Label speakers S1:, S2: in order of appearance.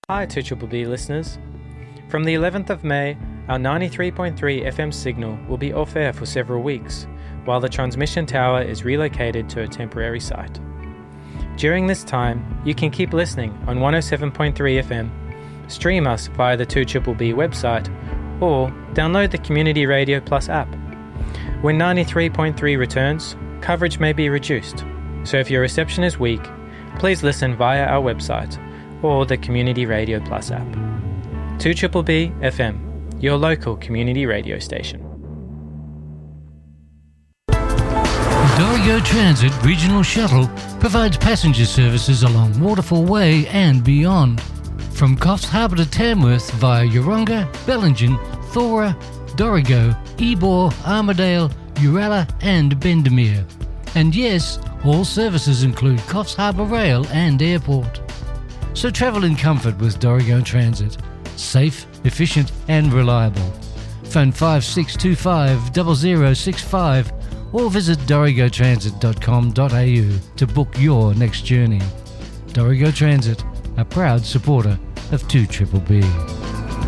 S1: Hi 2BBB listeners. From the 11th of May, our 93.3 FM signal will be off air for several weeks, while the transmission tower is relocated to a temporary site. During this time, you can keep listening on 107.3 FM, stream us via the 2BBB website, or download the Community Radio Plus app. When 93.3 returns, coverage may be reduced, so if your reception is weak, please listen via our website or the Community Radio Plus app. 2BBB FM, your local community radio station.
S2: Dorigo Transit Regional Shuttle provides passenger services along Waterfall Way and beyond. From Coffs Harbour to Tamworth via Yeronga, Bellingen, Thora, Dorigo, Ebor, Armidale, Uralla and Bendemeer. And yes, all services include Coffs Harbour Rail and Airport. So travel in comfort with Dorigo Transit. Safe, efficient and reliable. Phone 5625 0065 or visit dorigotransit.com.au to book your next journey. Dorigo Transit, a proud supporter of 2BBB.